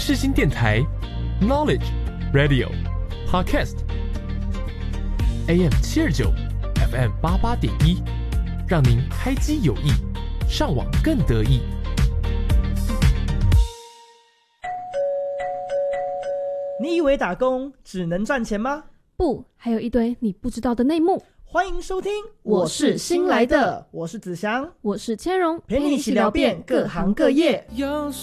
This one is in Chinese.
世新电台 Knowledge Radio Podcast AM 729 FM 88.1，让您开机有益，上网更得意。 你以为打工只能赚钱吗？ 不，还有一堆你不知道的内幕。 欢迎收听， 我是新来的， 我是子祥， 我是千荣， 陪你一起聊遍各行各业。 有